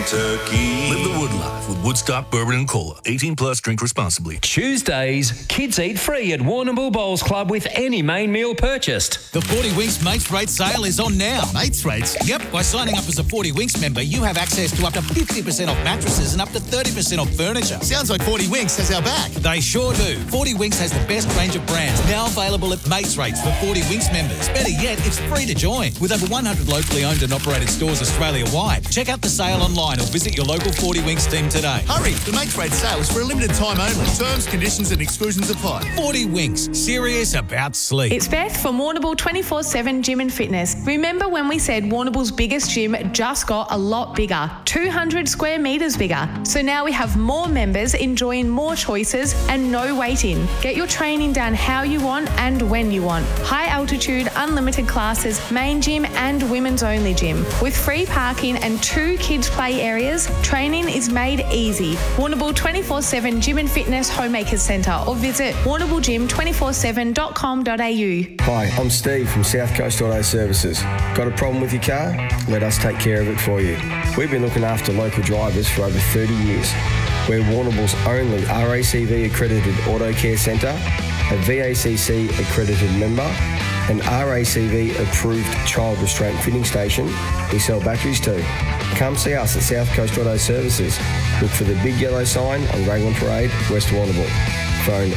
Kentucky. Live the Wood life with Woodstock Bourbon and Cola. 18 plus, drink responsibly. Tuesdays, kids eat free at Warrnambool Bowls Club with any main meal purchased. The 40 Winks Mates Rate sale is on now. Mates Rates? Yep, by signing up as a 40 Winks member, you have access to up to 50% off mattresses and up to 30% off furniture. Sounds like 40 Winks has our back. They sure do. 40 Winks has the best range of brands, now available at Mates Rates for 40 Winks members. Better yet, it's free to join. With over 100 locally owned and operated stores Australia-wide. Check out the sale online or visit your local 40 Winks team today. Hurry, the Mates Rates sale is for a limited time only. Terms, conditions and exclusions apply. 40 Winks, serious about sleep. It's Beth from Warrnambool 24/7 Gym and Fitness. Remember when we said Warrnambool's biggest gym just got a lot bigger, 200 square metres bigger. So now we have more members enjoying more choices and no waiting. Get your training done how you want and when you want. High altitude, unlimited classes, main gym and women's only gym. With free parking and 2 kids play areas, training is made easy. Warrnambool 24/7 Gym and Fitness Homemakers Centre or visit warrnamboolgym247.com.au. Hi, I'm Steve from South Coast Auto Services. Got a problem with your car? Let us take care of it for you. We've been looking after local drivers for over 30 years. We're Warrnambool's only RACV accredited auto care centre, a VACC accredited member, an RACV approved child restraint fitting station we sell batteries to. Come see us at South Coast Auto Services. Look for the big yellow sign on Raglan Parade, West Warrnambool. Phone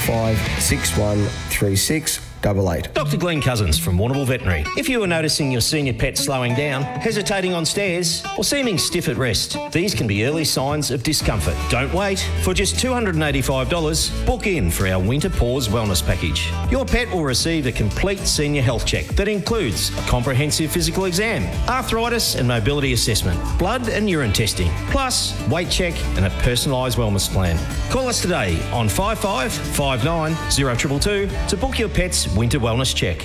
55613688. Dr. Glenn Cousins from Warrnambool Veterinary. If you are noticing your senior pet slowing down, hesitating on stairs, or seeming stiff at rest, these can be early signs of discomfort. Don't wait. For just $285, book in for our Winter Paws Wellness Package. Your pet will receive a complete senior health check that includes a comprehensive physical exam, arthritis and mobility assessment, blood and urine testing, plus weight check and a personalised wellness plan. Call us today on 5559 0222 to book your pet's winter wellness check.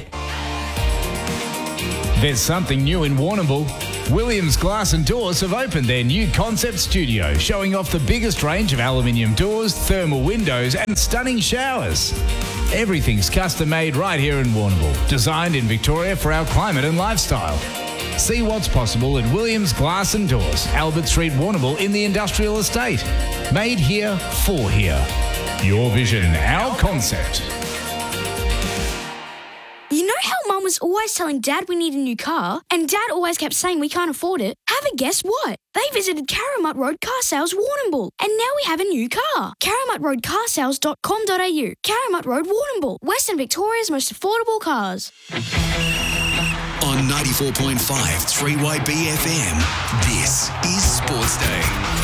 There's something new in Warrnambool. Williams Glass and Doors have opened their new concept studio, showing off the biggest range of aluminium doors, thermal windows and stunning showers. Everything's custom made right here in Warrnambool, designed in Victoria for our climate and lifestyle. See what's possible at Williams Glass and Doors, Albert Street, Warrnambool in the Industrial Estate. Made here for here. Your vision, our concept. You know how Mum was always telling Dad we need a new car, and Dad always kept saying we can't afford it? Have a guess what? They visited Karamat Road Car Sales Warrnambool, and now we have a new car. KaramatRoadCarsales.com.au. Karamat Road Warrnambool, Western Victoria's most affordable cars. On 94.5 3YB FM, this is Sports Day.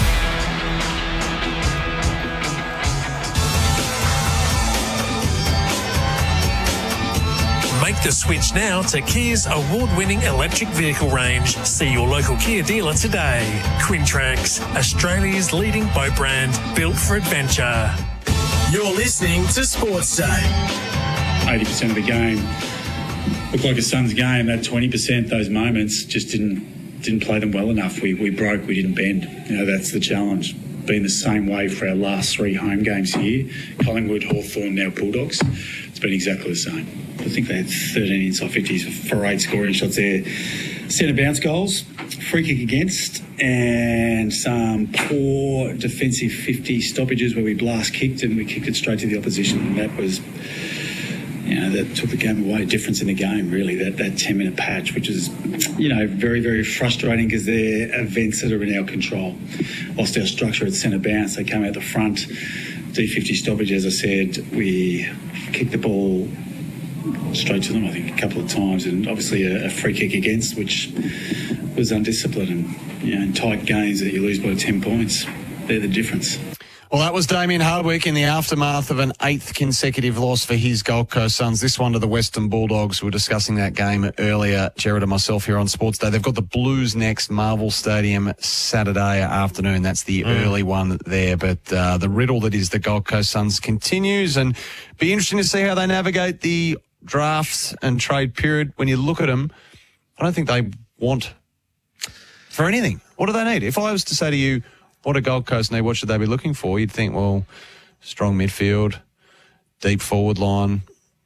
Make the switch now to Kia's award-winning electric vehicle range. See your local Kia dealer today. Quintrax, Australia's leading boat brand, built for adventure. You're listening to Sports Day. 80% of the game looked like a Suns game. That 20%, those moments, just didn't play them well enough. We broke, we didn't bend. You know, that's the challenge. Been the same way for our last 3 home games here. Collingwood, Hawthorn, now Bulldogs. It's been exactly the same. I think they had 13 inside 50s for 8 scoring shots there. Centre bounce goals, free kick against, and some poor defensive 50 stoppages where we blast kicked and we kicked it straight to the opposition. And that was, you know, that took the game away. Difference in the game, really, that 10-minute patch, which is, you know, very, very frustrating because they're events that are in our control. Lost our structure at centre bounce. They came out the front. D50 stoppage, as I said, we kicked the ball straight to them, I think, a couple of times, and obviously a free kick against, which was undisciplined. And, you know, in tight games that you lose by 10 points, they're the difference. Well, that was Damien Hardwick in the aftermath of an 8th consecutive loss for his Gold Coast Suns. This one to the Western Bulldogs. We were discussing that game earlier, Jared and myself here on Sports Day. They've got the Blues next, Marvel Stadium, Saturday afternoon. That's the early one there. But the riddle that is the Gold Coast Suns continues, and be interesting to see how they navigate the draft and trade period. When you look at them, I don't think they want for anything. What do they need? If I was to say to you, what do Gold Coast need? What should they be looking for? You'd think, well, strong midfield, deep forward line,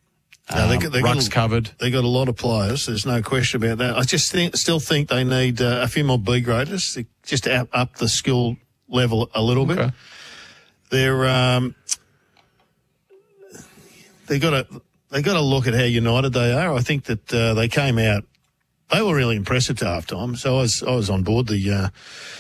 Ruck's covered. They got a lot of players. There's no question about that. I just still think they need a few more B graders to just up the skill level a little bit. They got to look at how united they are. I think that they came out. They were really impressive to halftime. So I was on board the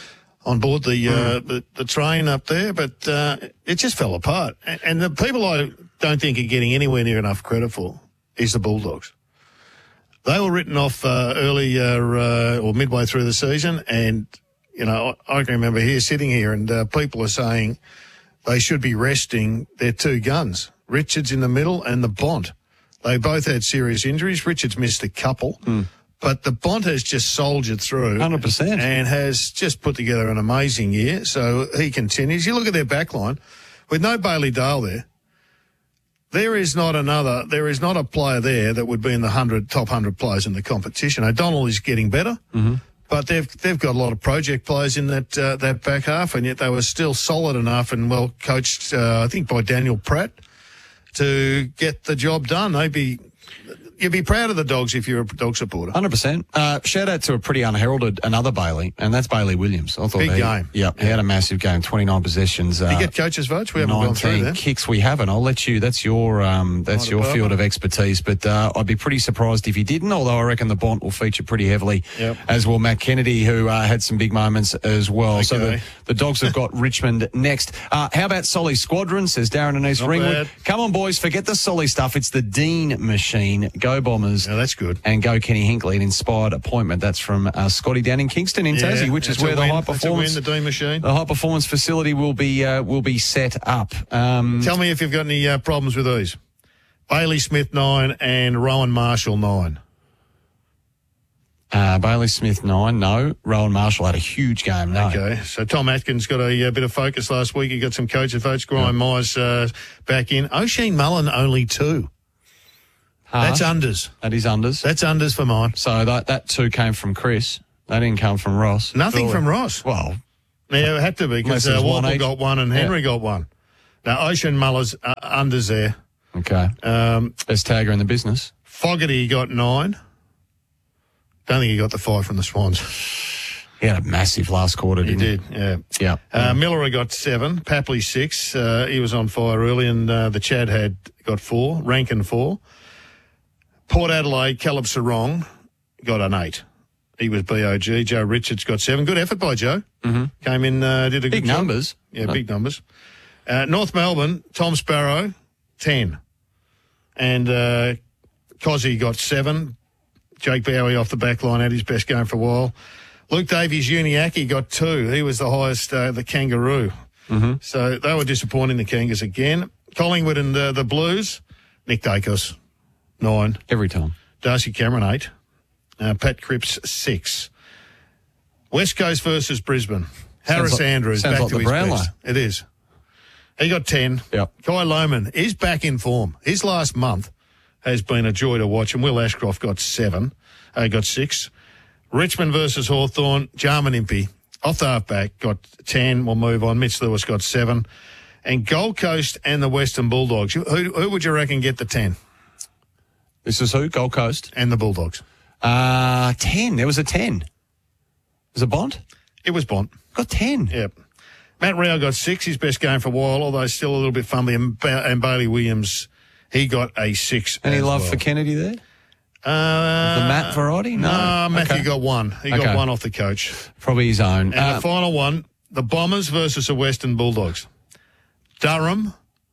train up there, but it just fell apart. And the people I don't think are getting anywhere near enough credit for is the Bulldogs. They were written off earlier or midway through the season, and I can remember sitting here, and people are saying they should be resting their two guns, Richards in the middle and the Bont. They both had serious injuries. Richards missed a couple. But the Bont has just soldiered through 100% and has just put together an amazing year. So he continues. You look at their backline with no Bailey Dale there. There is not a player there that would be in the top 100 players in the competition. O'Donnell is getting better, but they've got a lot of project players in that back half, and yet they were still solid enough and well coached, I think, by Daniel Pratt to get the job done. You'd be proud of the Dogs if you're a Dog supporter. 100%. Shout out to a pretty unheralded another Bailey, and that's Bailey Williams. I thought Big game. Yep, he had a massive game, 29 possessions. Did you get coaches' votes? We haven't gone through 19 that. kicks. We haven't. I'll let you. That's your field of expertise. But I'd be pretty surprised if you didn't. Although I reckon the Bont will feature pretty heavily, as will Matt Kennedy, who had some big moments as well. Okay. So the Dogs have got Richmond next. How about Solly Squadron? Says Darren and East Ringwood. Bad. Come on, boys, forget the Solly stuff. It's the Dean machine. Go Bombers. Yeah, that's good. And go Kenny Hinkley, an inspired appointment. That's from Scotty down in Kingston in Tassie, which is where the high performance the Dean machine. The high performance facility will be set up. Tell me if you've got any problems with these. Bailey Smith 9 and Rowan Marshall 9. Bailey Smith 9, no. Rowan Marshall had a huge game, no. Okay, so Tom Atkins got a bit of focus last week. He got some coaches votes. Graham Myers back in. O'Sheen Mullen only 2. That's unders. That is unders. That's unders for mine. So that 2 came from Chris. That didn't come from Ross. Nothing from Ross. Well, now it had to be because Walpole got 1 and Henry got 1. Now O'Sheen Mullen's unders there. Okay. Best tagger in the business. Fogarty got 9. Don't think he got the 5 from the Swans. He had a massive last quarter, didn't he? He did, yeah. Miller got 7. Papley 6. He was on fire early, and the Chad had got 4. Rankin 4. Port Adelaide, Caleb Sarong got an 8. He was BOG. Joe Richards got 7. Good effort by Joe. Came in, did a good job. Big numbers. Yeah, big numbers. North Melbourne, Tom Sparrow, 10. And Cozzy got 7. Jake Bowie off the back line had his best game for a while. Luke Davies Uniacke got 2. He was the highest, the Kangaroo. So they were disappointing, the Kangas again. Collingwood and the Blues, Nick Dacos, 9. Every time. Darcy Cameron, 8. Pat Cripps, 6. West Coast versus Brisbane. Harris Andrews back like to the his Brownlow. best. It is. He got 10. Yep. Kai Lohman is back in form. His last month has been a joy to watch, and Will Ashcroft got 6. Richmond versus Hawthorn, Jarman Impey, off the halfback, got 10. We'll move on. Mitch Lewis got 7. And Gold Coast and the Western Bulldogs. Who would you reckon get the 10? This is who? Gold Coast? And the Bulldogs. 10. There was a 10. Was it Bont? It was Bont. Got 10. Yep. Matt Rao got 6, his best game for a while, although still a little bit fumbly. And Bailey Williams, he got a 6. Any love for Kennedy there? The Matt variety? No. Matthew got 1. He got 1 off the coach. Probably his own. And the final one, the Bombers versus the Western Bulldogs. Durham,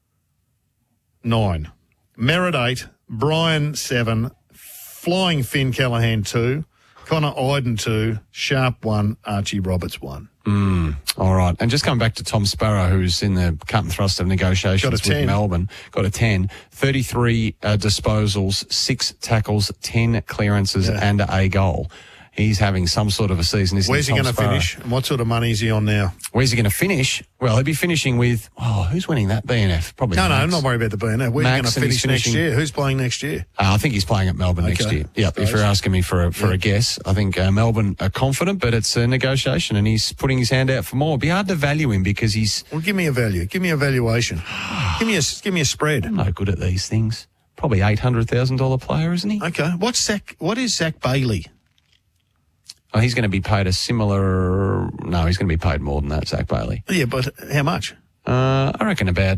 9. Merritt, 8. Brian, 7. Flying Finn Callaghan, 2. Connor Iden, 2. Sharp, 1. Archie Roberts, 1. All right. And just coming back to Tom Sparrow, who's in the cut and thrust of negotiations with Melbourne, got a 10. 33 disposals, 6 tackles, 10 clearances and a goal. He's having some sort of a season, isn't he? Where's he going to finish? And what sort of money is he on now? Where's he going to finish? Well, he'll be finishing with, who's winning that? BNF? Probably No, Max. I'm not worried about the BNF. Where's he going to finish next year? Who's playing next year? I think he's playing at Melbourne next year. Yep, if you're asking me for a guess. I think Melbourne are confident, but it's a negotiation and he's putting his hand out for more. It'd be hard to value him because he's... Well, give me a value. Give me a valuation. give me a spread. I'm no good at these things. probably $800,000 player, isn't he? Okay. What is Zach Bailey? Oh, he's going to be paid a similar... No, he's going to be paid more than that, Zach Bailey. Yeah, but how much? I reckon about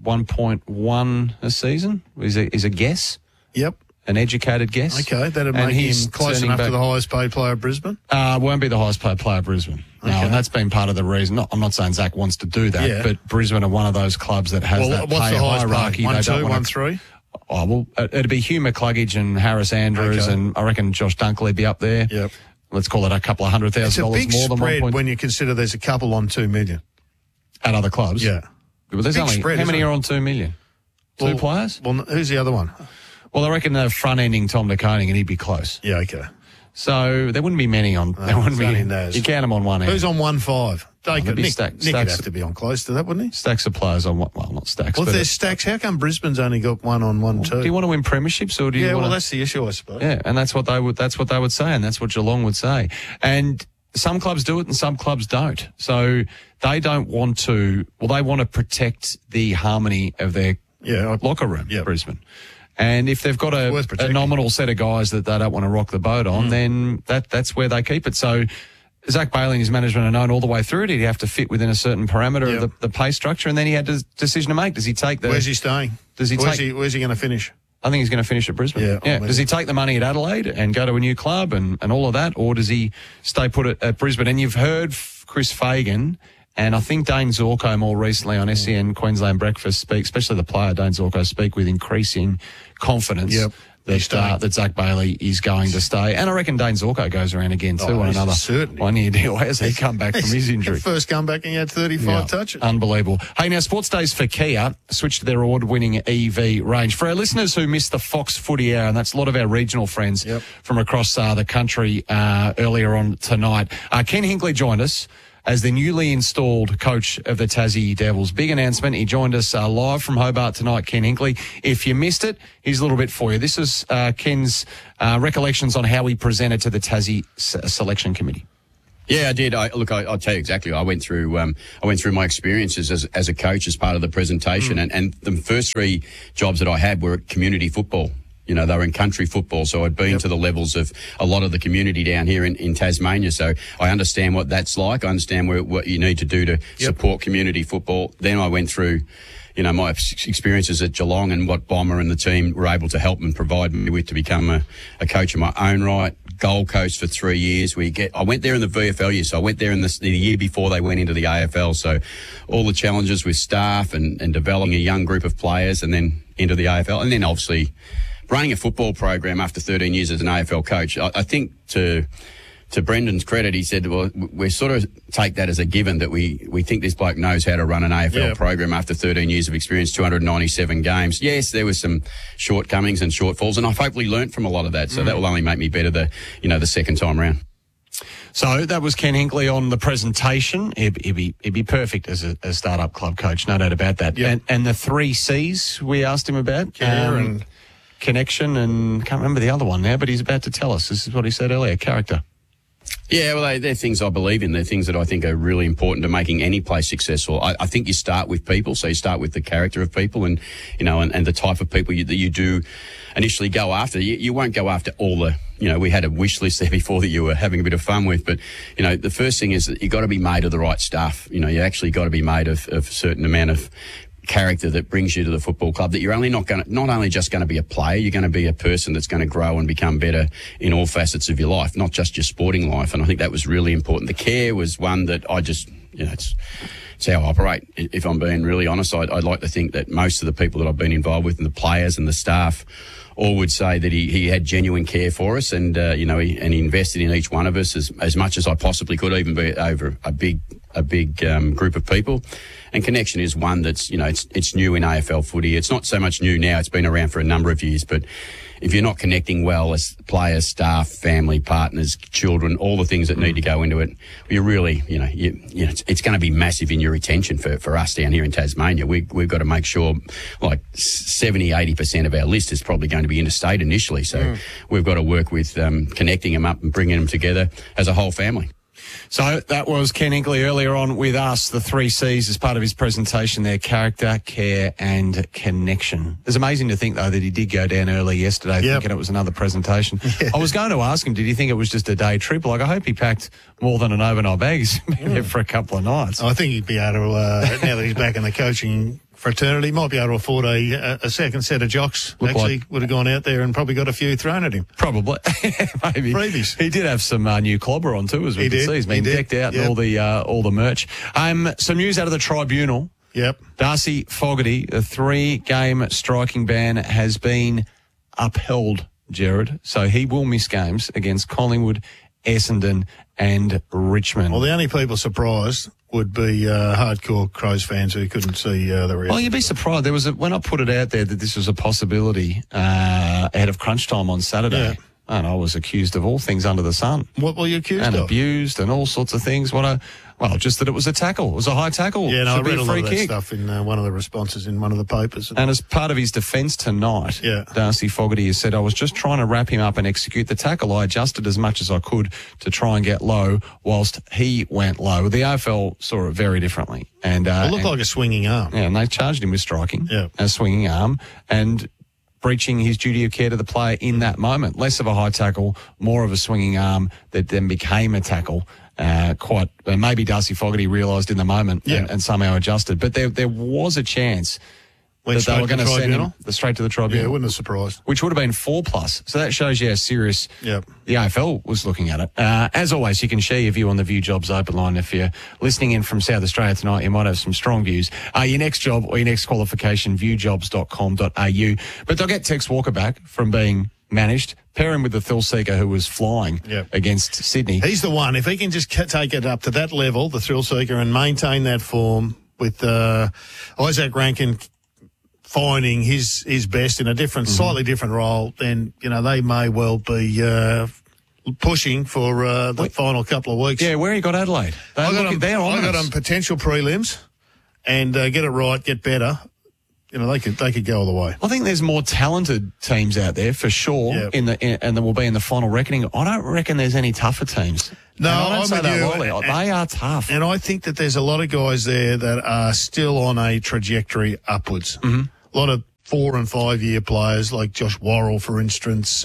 1.1 a season is a guess. Yep. An educated guess. Okay, that'd make him close enough to the highest paid player of Brisbane? Won't be the highest paid player of Brisbane. No, and that's been part of the reason. I'm not saying Zach wants to do that, but Brisbane are one of those clubs that has that what's pay the highest hierarchy. 1, They 2, don't want 1, 3? Oh, well, it'd be Hugh McCluggage and Harris Andrews, and I reckon Josh Dunkley be up there. Yep. Let's call it a couple of $100,000 It's a big more than spread 1. when you consider there's a couple on 2 million. At other clubs? Yeah. Well, there's Big only, spread, how many isn't are it? on 2 million? Two players? Well, who's the other one? Well, I reckon they're front-ending Tom De Koning and he'd be close. Yeah, okay. So there wouldn't be many on. There wouldn't be. You count them on one end. Who's on 1.5? Nick would Stacks have to be on close to that, wouldn't he? Stacks of players on one. Well, not Stacks. Well, but if there's Stacks, how come Brisbane's only got one on 1, 2? do you want to win premierships or do you? Yeah, want well, to, that's the issue, I suppose. Yeah, and that's what they would. That's what they would say, and that's what Geelong would say. And some clubs do it, and some clubs don't. So they don't want to. Well, they want to protect the harmony of their locker room. Brisbane. And if they've got a nominal set of guys that they don't want to rock the boat on, then that's where they keep it. So Zach Bailey and his management are known all the way through it. He'd have to fit within a certain parameter of the pay structure, and then he had a decision to make. Does he take the... Where's he staying? Where's he going to finish? I think he's going to finish at Brisbane. Yeah. Does he take the money at Adelaide and go to a new club and all of that, or does he stay put at Brisbane? And you've heard Chris Fagan... And I think Dane Zorko more recently on SEN Queensland Breakfast speak, especially the player Dane Zorko, speak with increasing confidence that Zach Bailey is going to stay. And I reckon Dane Zorko goes around again too on another 1-year deal as he come back from his injury. First comeback and he had 35 touches. Unbelievable. Hey, now Sports Days for Kia switched to their award-winning EV range. For our listeners who missed the Fox Footy Hour, and that's a lot of our regional friends from across the country earlier on tonight, Ken Hinkley joined us as the newly installed coach of the Tassie Devils. Big announcement. He joined us live from Hobart tonight, Ken Hinkley. If you missed it, here's a little bit for you. This is Ken's recollections on how he presented to the Tassie selection committee. Yeah, I did. I'll tell you exactly. I went through my experiences as a coach as part of the presentation, and the first 3 jobs that I had were at community football. You know, they were in country football, so I'd been to the levels of a lot of the community down here in Tasmania. So I understand what that's like. I understand what you need to do to support community football. Then I went through, you know, my experiences at Geelong and what Bomber and the team were able to help and provide me with to become a coach in my own right. Gold Coast for 3 years. I went there in the VFL year, so I went there in the year before they went into the AFL. So all the challenges with staff and developing a young group of players, and then into the AFL, and then obviously running a football program after 13 years as an AFL coach. I think to Brendan's credit, he said, well, we sort of take that as a given that we think this bloke knows how to run an AFL program after 13 years of experience, 297 games. Yes, there was some shortcomings and shortfalls, and I've hopefully learnt from a lot of that. So that will only make me better the second time round. So that was Ken Hinkley on the presentation. He'd be perfect as a startup club coach, no doubt about that. Yep. And the 3 C's we asked him about. Care and connection, and can't remember the other one now, but he's about to tell us. This is what he said earlier, character. Yeah, well, they're things I believe in. They're things that I think are really important to making any place successful. I think you start with people, so you start with the character of people and, you know, and the type of people that you do initially go after. You won't go after all the, you know, we had a wish list there before that you were having a bit of fun with, but, you know, the first thing is that you got to be made of the right stuff. You know, you actually got to be made of a certain amount of character that brings you to the football club, that you're not only just going to be a player, you're going to be a person that's going to grow and become better in all facets of your life, not just your sporting life. And I think that was really important. The care was one that I just, you know, it's how I operate. If I'm being really honest, I'd like to think that most of the people that I've been involved with, and the players and the staff, all would say that he had genuine care for us, and you know, he invested in each one of us as much as I possibly could, even be over a big group of people. And connection is one that's, you know, it's new in AFL footy. It's not so much new now. It's been around for a number of years, but if you're not connecting well as players, staff, family, partners, children, all the things that need to go into it, you're really, you know, it's going to be massive in your retention for us down here in Tasmania. We've got to make sure, like 70-80% of our list is probably going to be interstate initially. So we've got to work with connecting them up and bringing them together as a whole family. So that was Ken Inkley earlier on with us, the 3 C's as part of his presentation there, character, care and connection. It's amazing to think, though, that he did go down early yesterday thinking it was another presentation. Yeah. I was going to ask him, did he think it was just a day trip? Like, I hope he packed more than an overnight bag. He's been there for a couple of nights. I think he'd be able to, now that he's back in the coaching fraternity, might be able to afford a second set of jocks. Would have gone out there and probably got a few thrown at him. Probably. Maybe. Freebies. He did have some new clobber on too, as we can see. He's been decked out in all the merch. Some news out of the tribunal. Yep. Darcy Fogarty, a 3-game striking ban has been upheld, Jared. So he will miss games against Collingwood, Essendon and Richmond. Well, the only people surprised would be hardcore Crows fans who couldn't see the reality. Well, you'd be surprised. There was when I put it out there that this was a possibility ahead of crunch time on Saturday. Yeah. And I was accused of all things under the sun. What were you accused of? And abused and all sorts of things. Just that it was a tackle. It was a high tackle. Yeah, no, I read a lot of that kick. stuff in one of the responses in one of the papers. And as part of his defence tonight, Darcy Fogarty has said, I was just trying to wrap him up and execute the tackle. I adjusted as much as I could to try and get low whilst he went low. The AFL saw it very differently. And it looked like a swinging arm. Yeah, and they charged him with striking a swinging arm and breaching his duty of care to the player in that moment. Less of a high tackle, more of a swinging arm that then became a tackle. Maybe Darcy Fogarty realised in the moment and somehow adjusted. But there was a chance that they were going to send him straight to the tribunal. Yeah, it wouldn't have surprised. Which would have been 4+. So that shows you how serious the AFL was looking at it. As always, you can share your view on the View Jobs open line. If you're listening in from South Australia tonight, you might have some strong views. Your next job or your next qualification, viewjobs.com.au. But they'll get Tex Walker back from being managed. Pair him with the thrill seeker who was flying against Sydney. He's the one. If he can just take it up to that level, the thrill seeker, and maintain that form with Isaac Rankin finding his best in a different, slightly different role, then, they may well be pushing for the final couple of weeks. Yeah, where he got Adelaide? I got them potential prelims and get it right, get better. They could go all the way. I think there's more talented teams out there for sure, and there will be in the final reckoning. I don't reckon there's any tougher teams. No, I don't say that lightly. They are tough. And I think that there's a lot of guys there that are still on a trajectory upwards. Mm-hmm. A lot of 4 and 5 year players like Josh Worrell, for instance.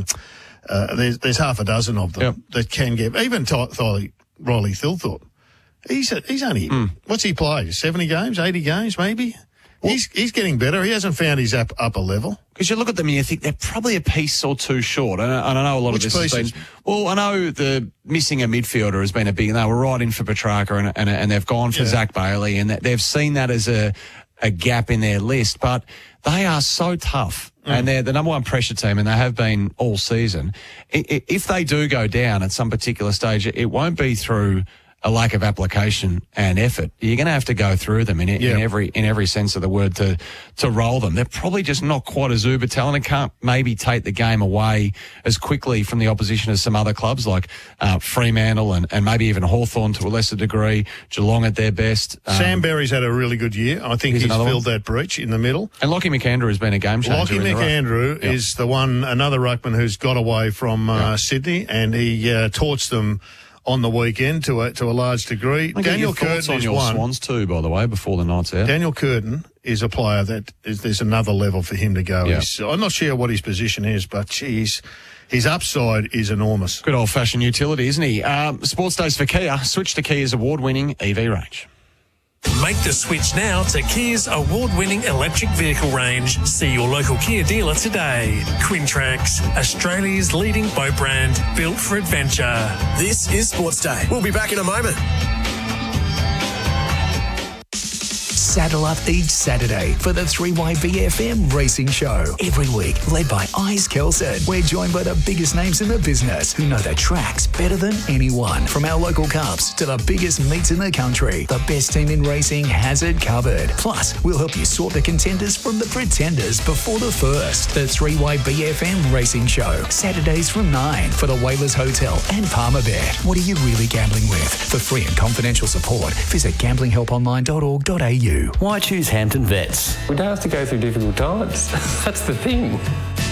There's half a dozen of them that can get, even Riley Thilthorpe. He's only, what's he played? 70 games, 80 games maybe? Well, he's getting better. He hasn't found his upper level. Because you look at them and you think they're probably a piece or two short. And I know a lot of this has been... Well, I know the missing a midfielder has been a big... They were right in for Petrarca and they've gone for Zach Bailey, and they've seen that as a gap in their list. But they are so tough. And they're the number one pressure team, and they have been all season. If they do go down at some particular stage, it won't be through a lack of application and effort. You're going to have to go through them in every sense of the word to roll them. They're probably just not quite as uber talented, can't maybe take the game away as quickly from the opposition as some other clubs like Fremantle and maybe even Hawthorn to a lesser degree, Geelong at their best. Sam Berry's had a really good year. I think he's filled that breach in the middle. And Lockie McAndrew has been a game changer. Lockie McAndrew is the one, another ruckman who's got away from Sydney, and he torched them on the weekend to a large degree. Daniel Curtin is one. Swans too, by the way, before the night's out. Daniel Curtin is a player there's another level for him to go. Yeah. I'm not sure what his position is, but his upside is enormous. Good old-fashioned utility, isn't he? Sports Days for Kia. Switch to Kia's award-winning EV range. Make the switch now to Kia's award-winning electric vehicle range. See your local Kia dealer today. Quintrax, Australia's leading boat brand, built for adventure. This is Sports Day. We'll be back in a moment. Saddle up each Saturday for the 3YBFM Racing Show. Every week, led by Eyes Kelson. We're joined by the biggest names in the business who know the tracks better than anyone. From our local cups to the biggest meets in the country, the best team in racing has it covered. Plus, we'll help you sort the contenders from the pretenders before the first. The 3YBFM Racing Show. Saturdays from 9 for the Whalers Hotel and Palmerbet. What are you really gambling with? For free and confidential support, visit gamblinghelponline.org.au. Why choose Hampton Vets? We don't have to go through difficult times. That's the thing.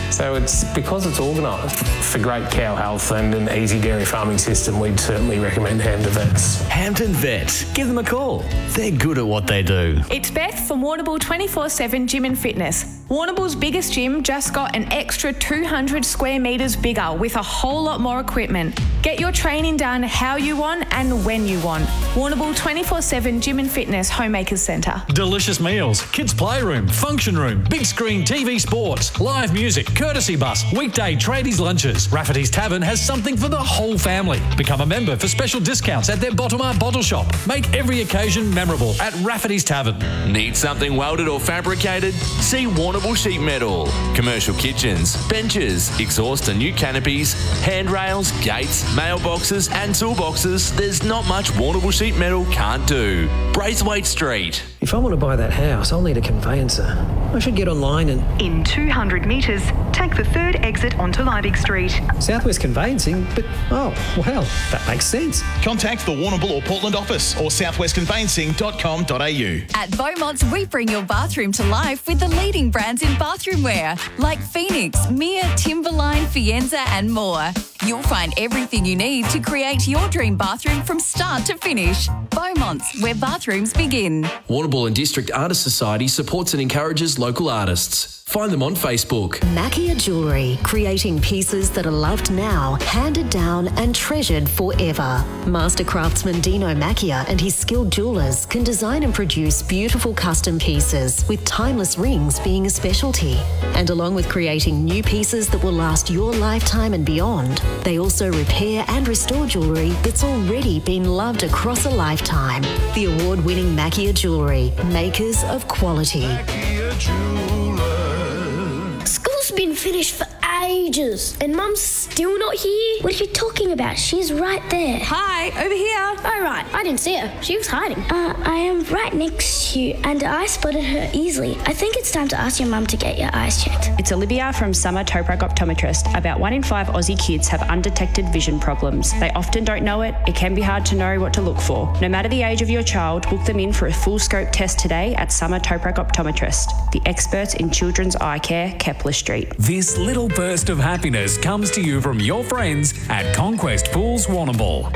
So it's because it's organised for great cow health and an easy dairy farming system, we'd certainly recommend Hampton Vets. Hampton Vets. Give them a call. They're good at what they do. It's Beth from Warrnambool 24/7 Gym and Fitness. Warrnambool's biggest gym just got an extra 200 square metres bigger with a whole lot more equipment. Get your training done how you want and when you want. Warrnambool 24/7 Gym and Fitness Homemakers Centre. Delicious meals, kids' playroom, function room, big screen TV sports, live music, courtesy bus, weekday tradies lunches. Rafferty's Tavern has something for the whole family. Become a member for special discounts at their bottom art bottle shop. Make every occasion memorable at Rafferty's Tavern. Need something welded or fabricated? See Warrnambool Sheet Metal. Commercial kitchens, benches, exhaust and new canopies, handrails, gates, mailboxes and toolboxes. There's not much Warrnambool Sheet Metal can't do. Braithwaite Street. If I want to buy that house, I'll need a conveyancer. I should get online and... In 200 metres, take the third exit onto Liebig Street. Southwest Conveyancing? But, oh, well, that makes sense. Contact the Warrnambool or Portland office or southwestconveyancing.com.au. At Beaumont's, we bring your bathroom to life with the leading brands in bathroom wear, like Phoenix, Mia, Timberline, Fienza and more. You'll find everything you need to create your dream bathroom from start to finish. Beaumont's, where bathrooms begin. Warrnambool and District Artists Society supports and encourages local artists. Find them on Facebook. Macchia Jewellery, creating pieces that are loved now, handed down and treasured forever. Master craftsman Dino Macchia and his skilled jewellers can design and produce beautiful custom pieces, with timeless rings being a specialty. And along with creating new pieces that will last your lifetime and beyond, they also repair and restore jewellery that's already been loved across a lifetime. The award-winning Macchia Jewellery, makers of quality. School's been finished for ages and Mum's still not here. What are you talking about? She's right there. Hi, over here. Oh, right. I didn't see her. She was hiding. I am right next to you and I spotted her easily. I think it's time to ask your mum to get your eyes checked. It's Olivia from Summer Toprak Optometrist. About 1 in 5 Aussie kids have undetected vision problems. They often don't know it. It can be hard to know what to look for. No matter the age of your child, book them in for a full scope test today at Summer Toprak Optometrist, the experts in children's eye care, Kepler Street. This little burst of happiness comes to you from your friends at Conquest Pools Warrnambool.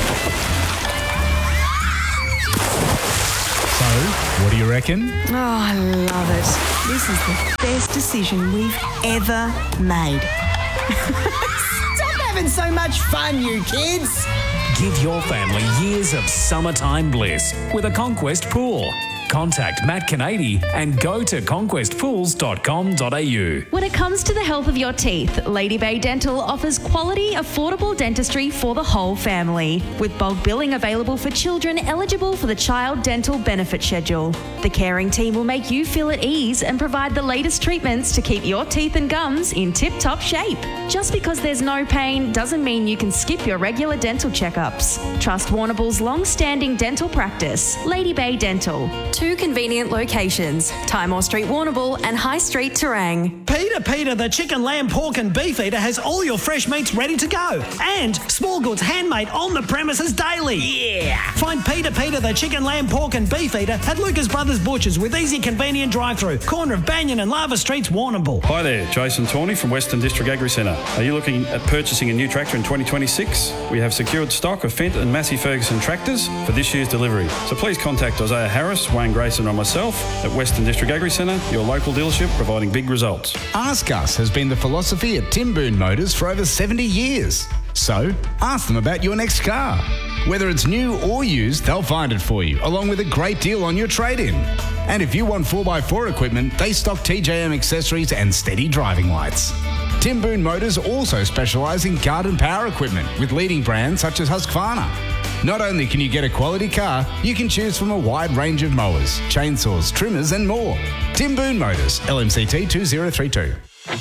So, what do you reckon? Oh, I love it. This is the best decision we've ever made. Stop having so much fun, you kids. Give your family years of summertime bliss with a Conquest Pool. Contact Matt Canady and go to conquestpools.com.au. When it comes to the health of your teeth, Lady Bay Dental offers quality, affordable dentistry for the whole family, with bulk billing available for children eligible for the Child Dental Benefit Schedule. The caring team will make you feel at ease and provide the latest treatments to keep your teeth and gums in tip-top shape. Just because there's no pain doesn't mean you can skip your regular dental checkups. Trust Warrnambool's long-standing dental practice, Lady Bay Dental. 2 convenient locations, Timor Street, Warrnambool and High Street, Terang. Peter, the chicken, lamb, pork and beef eater has all your fresh meats ready to go. And small goods handmade on the premises daily. Yeah! Find Peter, the chicken, lamb, pork and beef eater at Lucas Brothers Butchers with easy, convenient drive-through. Corner of Banyan and Lava Streets, Warrnambool. Hi there, Jason Tawney from Western District Agri Centre. Are you looking at purchasing a new tractor in 2026? We have secured stock of Fendt and Massey Ferguson tractors for this year's delivery. So please contact Isaiah Harris, Wayne Grayson or myself at Western District Agri Centre, your local dealership providing big results. Ask Us has been the philosophy at Tim Boone Motors for over 70 years. So, ask them about your next car. Whether it's new or used, they'll find it for you, along with a great deal on your trade-in. And if you want 4x4 equipment, they stock TJM accessories and steady driving lights. Tim Boone Motors also specialise in garden power equipment with leading brands such as Husqvarna. Not only can you get a quality car, you can choose from a wide range of mowers, chainsaws, trimmers and more. Tim Boone Motors, LMCT 2032.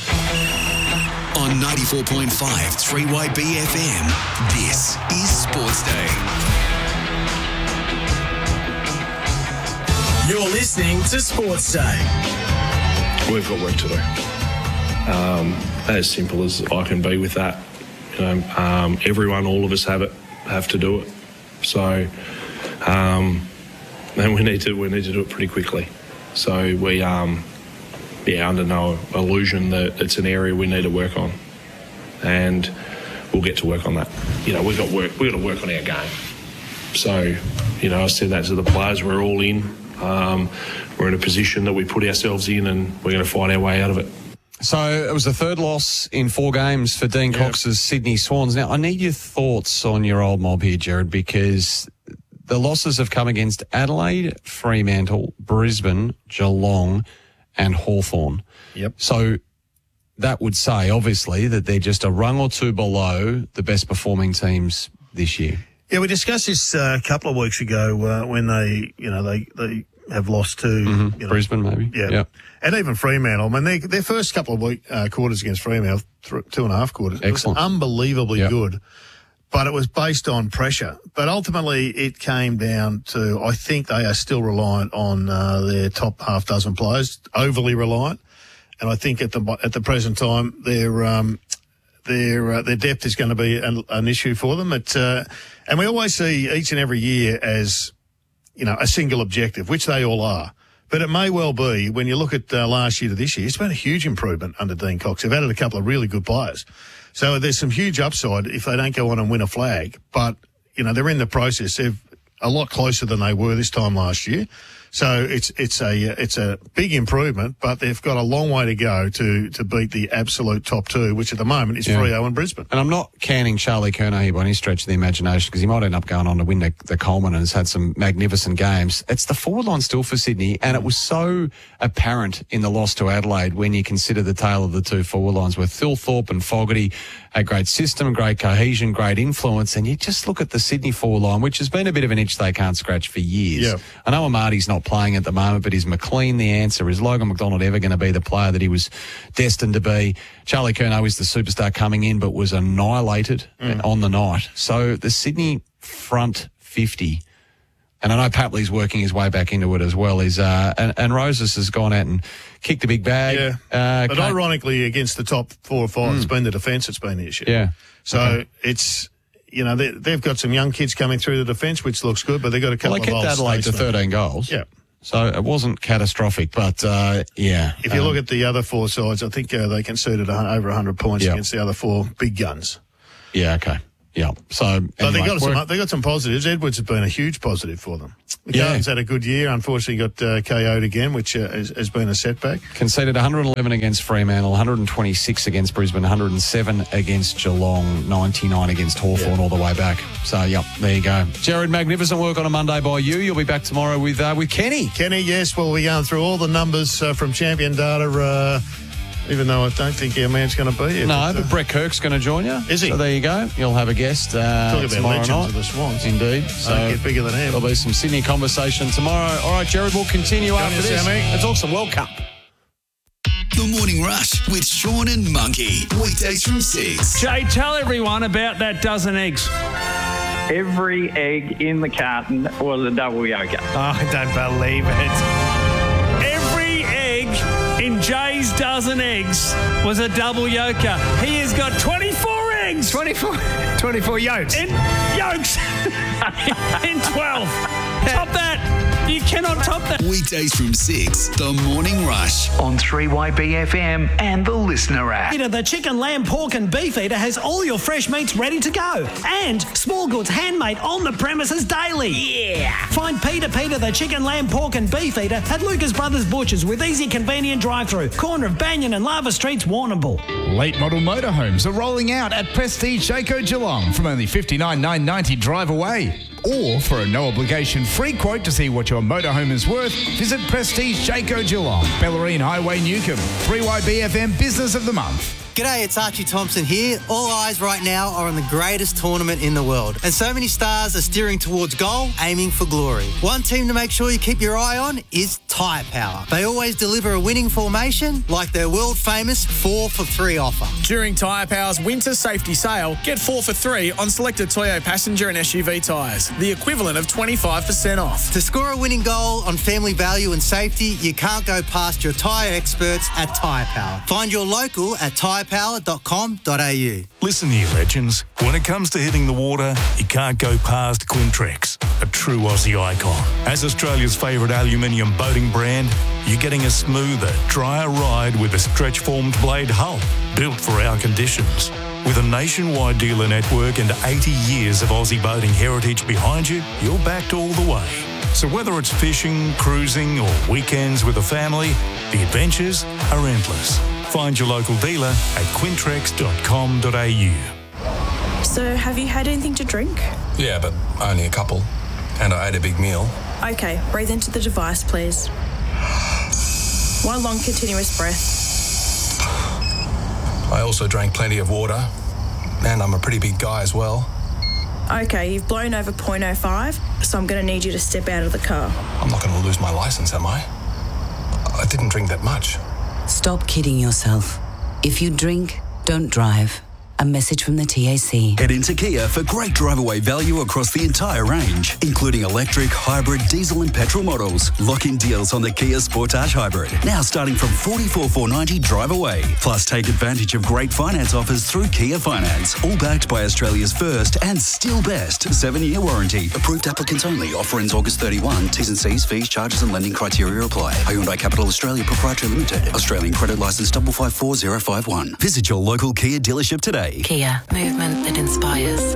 On 94.5 3YB FM, this is Sports Day. You're listening to Sports Day. We've got work to do. As simple as I can be with that. You know, everyone, all of us have to do it. So, and we need to do it pretty quickly. So we under no illusion that it's an area we need to work on. And we'll get to work on that. We've got to work on our game. So, I said that to the players. We're all in. We're in a position that we put ourselves in, and we're going to fight our way out of it. So it was the third loss in 4 games for Dean Cox's Sydney Swans. Now, I need your thoughts on your old mob here, Jared, because the losses have come against Adelaide, Fremantle, Brisbane, Geelong and Hawthorn. Yep. So that would say, obviously, that they're just a rung or two below the best performing teams this year. Yeah, we discussed this a couple of weeks ago when they have lost to Brisbane, maybe. Yeah, yep. And even Fremantle. I mean, their first couple of quarters against Fremantle, 2.5 quarters, excellent, it was unbelievably good. But it was based on pressure. But ultimately, it came down to, I think they are still reliant on their top half dozen players, overly reliant. And I think at the present time, their depth is going to be an issue for them. And we always see each and every year as, a single objective, which they all are. But it may well be, when you look at last year to this year, it's been a huge improvement under Dean Cox. They've added a couple of really good players. So there's some huge upside if they don't go on and win a flag. But, they're in the process. They're a lot closer than they were this time last year. So it's a big improvement, but they've got a long way to go to beat the absolute top 2, which at the moment is Freo and Brisbane. And I'm not canning Charlie Curnow here by any stretch of the imagination, because he might end up going on to win the Coleman and has had some magnificent games. It's the forward line still for Sydney, and it was so apparent in the loss to Adelaide when you consider the tale of the 2 forward lines, where Thilthorpe and Fogarty had great system, great cohesion, great influence, and you just look at the Sydney forward line, which has been a bit of an itch they can't scratch for years. Yeah. I know Amarty's not playing at the moment, but is McLean the answer? Is Logan McDonald ever going to be the player that he was destined to be? Charlie Curnow is the superstar coming in, but was annihilated on the night. So the Sydney front 50, and I know Papley's working his way back into it as well, is and Roses has gone out and kicked the big bag. Yeah. But ironically, against the top 4 or 5, it's been the defence that's been the issue. Yeah. So it's, they've got some young kids coming through the defence, which looks good, but they've got a couple of kept Adelaide to 13 goals. Yeah. So it wasn't catastrophic, but If you look at the other 4 sides, I think they conceded over 100 points against the other 4 big guns. Yeah, okay. Yeah. So anyway, they got some positives. Edwards has been a huge positive for them. McCartan's had a good year. Unfortunately, got KO'd again, which has been a setback. Conceded 111 against Fremantle, 126 against Brisbane, 107 against Geelong, 99 against Hawthorn all the way back. So, there you go. Jared, magnificent work on a Monday by you. You'll be back tomorrow with Kenny. Kenny, yes. Well, we're going through all the numbers from Champion Data. Even though I don't think our man's going to be here. No, but Brett Kirk's going to join you. Is he? So there you go. You'll have a guest talk about tomorrow legends night. of the Swans. Indeed. So get bigger than him. There'll be some Sydney conversation tomorrow. All right, Jared, we'll continue after this. Sammy. And talk some World Cup. The Morning Rush with Sean and Monkey. Weekdays from 6. Jay, tell everyone about that dozen eggs. Every egg in the carton was a double yolker. Oh, I don't believe it. Every egg in Jay's dozen eggs was a double yolker. He has got 24 eggs. 24 yolks. In yolks. in 12. Top that. You cannot top that. Weekdays from 6. The Morning Rush. On 3YBFM and the Listener app. The chicken, lamb, pork and beef eater has all your fresh meats ready to go. And small goods handmade on the premises daily. Yeah! Find Peter the chicken, lamb, pork and beef eater at Lucas Brothers Butchers with easy, convenient drive-through. Corner of Banyan and Lava Streets, Warrnambool. Late model motorhomes are rolling out at Prestige Jayco Geelong from only $59,990 drive away. Or for a no-obligation free quote to see what your motorhome is worth, visit Prestige Jayco Geelong, Bellarine Highway, Newcomb. 3YBFM Business of the Month. G'day, it's Archie Thompson here. All eyes right now are on the greatest tournament in the world. And so many stars are steering towards goal, aiming for glory. One team to make sure you keep your eye on is Tyre Power. They always deliver a winning formation like their world-famous 4-for-3 offer. During Tyre Power's winter safety sale, get 4 for 3 on selected Toyo passenger and SUV tyres, the equivalent of 25% off. To score a winning goal on family value and safety, you can't go past your tyre experts at Tyre Power. Find your local at tyrepower.com.au. tyrepower.com.au. Listen here, legends. When it comes to hitting the water, you can't go past Quintrex, a true Aussie icon. As Australia's favourite aluminium boating brand, you're getting a smoother, drier ride with a stretch-formed blade hull, built for our conditions. With a nationwide dealer network and 80 years of Aussie boating heritage behind you, you're backed all the way. So whether it's fishing, cruising or weekends with a family, the adventures are endless. Find your local dealer at quintrex.com.au. So, have you had anything to drink? Yeah, but only a couple. And I ate a big meal. Okay, breathe into the device, please. One long continuous breath. I also drank plenty of water. And I'm a pretty big guy as well. Okay, you've blown over 0.05, so I'm going to need you to step out of the car. I'm not going to lose my licence, am I? I didn't drink that much. Stop kidding yourself. If you drink, don't drive. A message from the TAC. Head into Kia for great drive-away value across the entire range, including electric, hybrid, diesel and petrol models. Lock-in deals on the Kia Sportage Hybrid, now starting from $44,490 drive-away. Plus, take advantage of great finance offers through Kia Finance, all backed by Australia's first and still best 7-year warranty. Approved applicants only. Offer ends August 31. T's and C's, fees, charges and lending criteria apply. Hyundai Capital Australia Proprietary Limited. Australian credit licence 554051. Visit your local Kia dealership today. Kia, movement that inspires.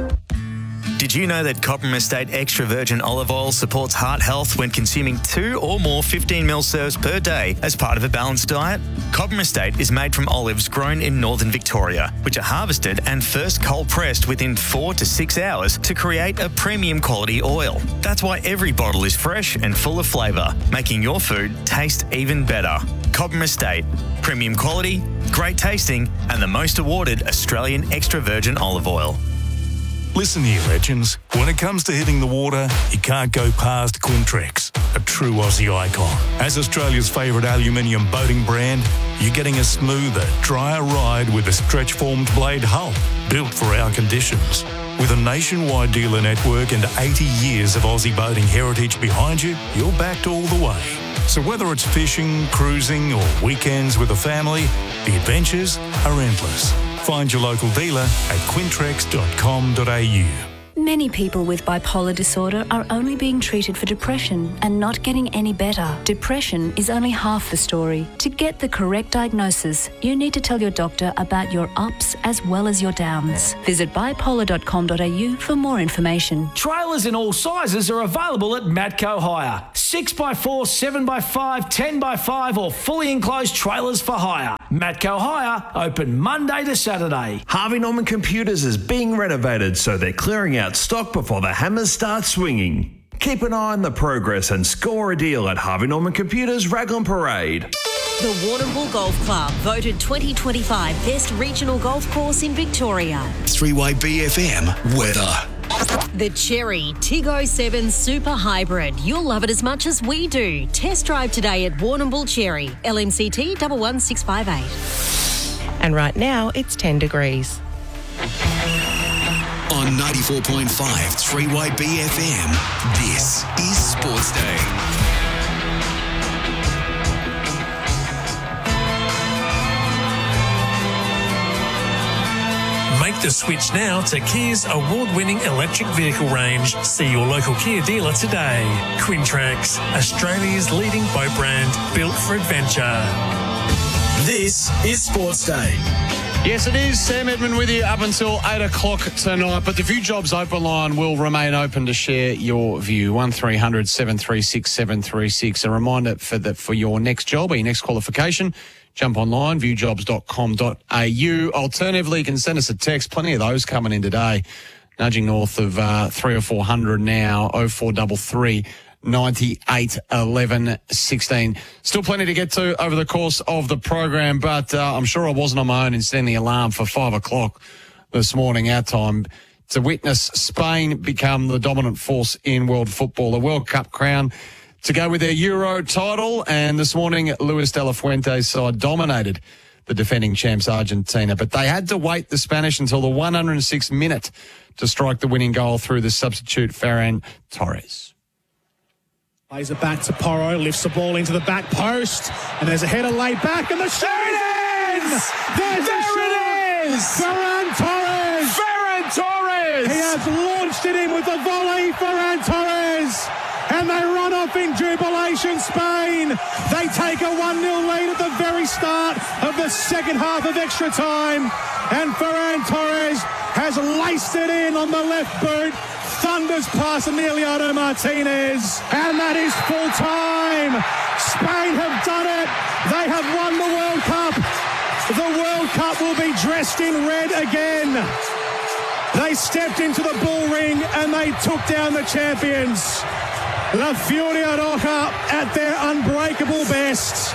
Did you know that Cobram Estate Extra Virgin Olive Oil supports heart health when consuming 2 or more 15ml serves per day as part of a balanced diet? Cobram Estate is made from olives grown in northern Victoria, which are harvested and first cold pressed within 4 to 6 hours to create a premium quality oil. That's why every bottle is fresh and full of flavour, making your food taste even better. Cobram Estate, premium quality, great tasting, and the most awarded Australian extra virgin olive oil. Listen here, legends. When it comes to hitting the water, you can't go past Quintrex, a true Aussie icon. As Australia's favourite aluminium boating brand, you're getting a smoother, drier ride with a stretch-formed blade hull, built for our conditions. With a nationwide dealer network and 80 years of Aussie boating heritage behind you, you're backed all the way. So whether it's fishing, cruising or weekends with a family, the adventures are endless. Find your local dealer at quintrex.com.au. Many people with bipolar disorder are only being treated for depression and not getting any better. Depression is only half the story. To get the correct diagnosis, you need to tell your doctor about your ups as well as your downs. Visit bipolar.com.au for more information. Trailers in all sizes are available at Matco Hire. 6x4, 7x5, 10x5 or fully enclosed trailers for hire. Matco Hire, open Monday to Saturday. Harvey Norman Computers is being renovated, so they're clearing out stock before the hammers start swinging. Keep an eye on the progress and score a deal at Harvey Norman Computers Raglan Parade. The Warrnambool Golf Club, voted 2025 Best Regional Golf Course in Victoria. 3YBFM weather. The Cherry Tiggo 7 Super Hybrid. You'll love it as much as we do. Test drive today at Warrnambool Cherry. LMCT 11658. And right now, it's 10 degrees. On 94.5 3YBFM, this is Sports Day. Make the switch now to Kia's award-winning electric vehicle range. See your local Kia dealer today. Quintrex, Australia's leading boat brand, built for adventure. This is Sports Day. Yes, it is. Sam Edmund with you up until 8 o'clock tonight. But the View Jobs open line will remain open to share your view. 1300 736 736. A reminder for your next job or your next qualification. Jump online, viewjobs.com.au. Alternatively, you can send us a text. Plenty of those coming in today. Nudging north of 300 or 400 now. 0433 98 11 16. Still plenty to get to over the course of the program, but I'm sure I wasn't on my own in setting the alarm for 5 o'clock this morning, our time, to witness Spain become the dominant force in world football. A World Cup crown to go with their Euro title, and this morning Luis de la Fuente's side dominated the defending champs Argentina, but they had to wait the Spanish until the 106th minute to strike the winning goal through the substitute Ferran Torres. Plays it back to Porro, lifts the ball into the back post, and there's a header laid back, and the shot is There's a shot! It is! Ferran Torres! Ferran Torres! He has launched it in with a volley, Ferran Torres! And they run off in jubilation, Spain. They take a 1-0 lead at the very start of the second half of extra time. And Ferran Torres has laced it in on the left boot. Thunders past Emiliano Martinez. And that is full time. Spain have done it. They have won the World Cup. The World Cup will be dressed in red again. They stepped into the bull ring and they took down the champions. La Furia Roja at their unbreakable best.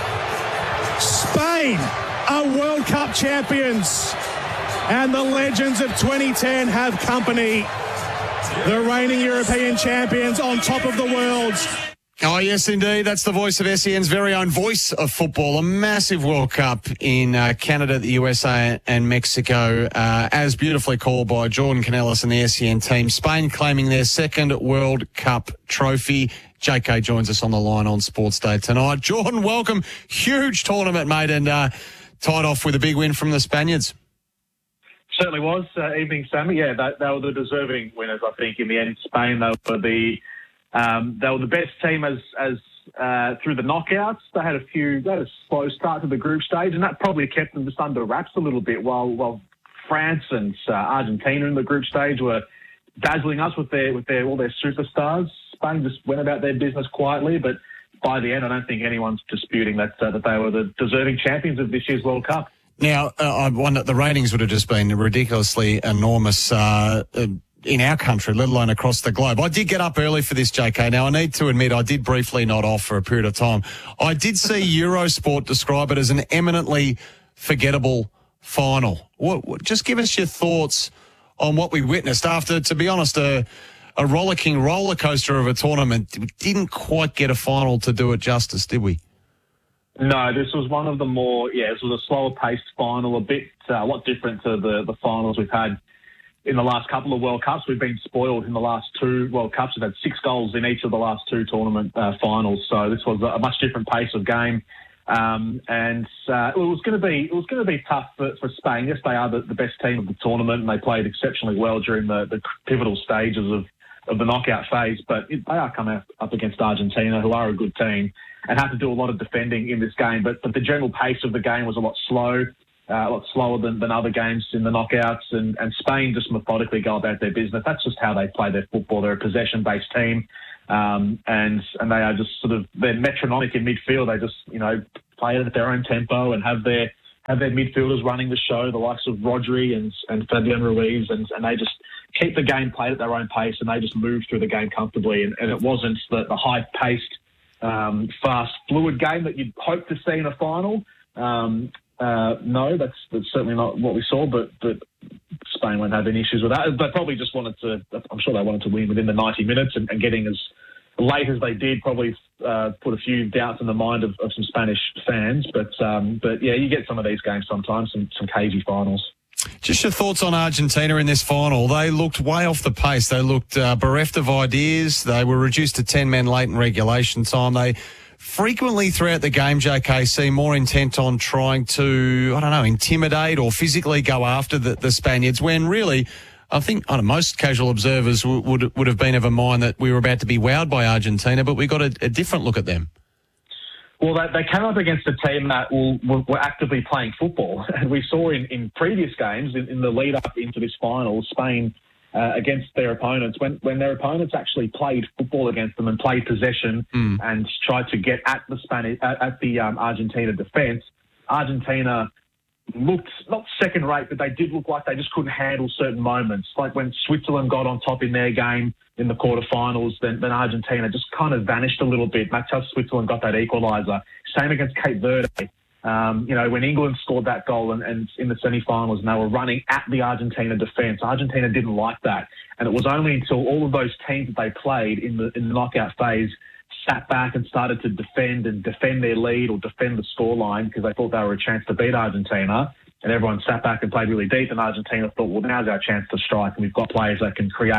Spain are World Cup champions. And the legends of 2010 have company. The reigning European champions on top of the world. Oh, yes, indeed. That's the voice of SEN's very own voice of football. A massive World Cup in Canada, the USA and Mexico, as beautifully called by Jordan Canellis and the SEN team. Spain claiming their second World Cup trophy. JK joins us on the line on Sports Day tonight. Jordan, welcome. Huge tournament, mate, and tied off with a big win from the Spaniards. Certainly was. Evening, Sammy. Yeah, they were the deserving winners, I think, in the end. Spain, they were the best team as through the knockouts. They had a slow start to the group stage, and that probably kept them just under wraps a little bit while France and Argentina in the group stage were dazzling us with all their superstars. Spain just went about their business quietly, but by the end, I don't think anyone's disputing that they were the deserving champions of this year's World Cup. Now, I wonder, the ratings would have just been ridiculously enormous in our country, let alone across the globe. I did get up early for this, JK. Now, I need to admit, I did briefly nod off for a period of time. I did see Eurosport describe it as an eminently forgettable final. Just give us your thoughts on what we witnessed after, to be honest, a rollicking roller coaster of a tournament. We didn't quite get a final to do it justice, did we? No, this was one of the this was a slower paced final, a lot different to the finals we've had in the last couple of World Cups. We've been spoiled in the last two World Cups. We've had 6 goals in each of the last 2 tournament finals. So this was a much different pace of game. It was going to be tough for Spain. Yes, they are the best team of the tournament and they played exceptionally well during the pivotal stages of the knockout phase, but they are coming up against Argentina, who are a good team, and have to do a lot of defending in this game. But the general pace of the game was a lot slower than other games in the knockouts, and Spain just methodically go about their business. That's just how they play their football. They're a possession-based team, and they are just they're metronomic in midfield. They just, play it at their own tempo and have their midfielders running the show, the likes of Rodri and Fabian Ruiz, and they just keep the game played at their own pace, and they just move through the game comfortably. And it wasn't the high-paced, fast, fluid game that you'd hope to see in a final. No, that's certainly not what we saw, but Spain won't have any issues with that. They probably just I'm sure they wanted to win within the 90 minutes, and getting as late as they did probably put a few doubts in the mind of some Spanish fans. But yeah, you get some of these games sometimes, some cagey finals. Just your thoughts on Argentina in this final. They looked way off the pace. They looked bereft of ideas. They were reduced to 10 men late in regulation time. They frequently throughout the game, JK, seem more intent on trying to, intimidate or physically go after the Spaniards, when really, I think most casual observers would have been of a mind that we were about to be wowed by Argentina, but we got a different look at them. Well, they came up against a team that were actively playing football. And we saw in previous games, in the lead-up into this final, Spain against their opponents, when their opponents actually played football against them and played possession and tried to get at the Argentina defence, Argentina looked not second-rate, but they did look like they just couldn't handle certain moments. Like when Switzerland got on top in their game in the quarterfinals, then Argentina just kind of vanished a little bit. That's how Switzerland got that equaliser. Same against Cape Verde. When England scored that goal and in the semi-finals and they were running at the Argentina defence, Argentina didn't like that. And it was only until all of those teams that they played in the knockout phase sat back and started to defend their lead or defend the scoreline because they thought they were a chance to beat Argentina, and everyone sat back and played really deep, and Argentina thought, well, now's our chance to strike, and we've got players that can create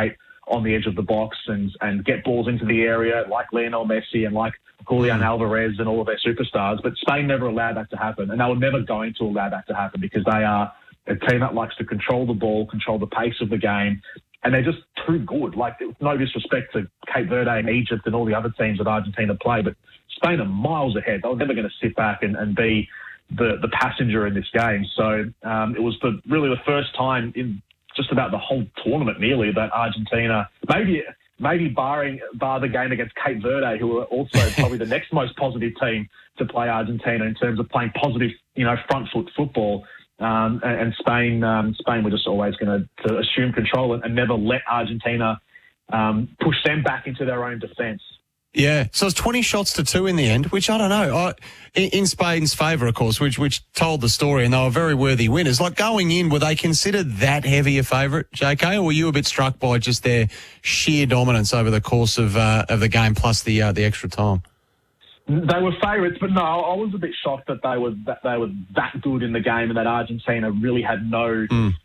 on the edge of the box and get balls into the area like Lionel Messi and like Julian Alvarez and all of their superstars. But Spain never allowed that to happen, and they were never going to allow that to happen because they are a team that likes to control the ball, control the pace of the game, and they're just too good. Like, no disrespect to Cape Verde and Egypt and all the other teams that Argentina play, but Spain are miles ahead. They were never going to sit back and be the passenger in this game. So it was really the first time in just about the whole tournament nearly that Argentina, maybe bar the game against Cape Verde, who are also probably the next most positive team to play Argentina in terms of playing positive, front foot football. And Spain were just always going to assume control and never let Argentina push them back into their own defence. Yeah, so it's 20 shots to 2 in the end, which I don't know. In Spain's favour, of course, which told the story, and they were very worthy winners. Like, going in, were they considered that heavy a favourite, JK, or were you a bit struck by just their sheer dominance over the course of the game plus the extra time? They were favourites, but no, I was a bit shocked that they were that good in the game and that Argentina really had no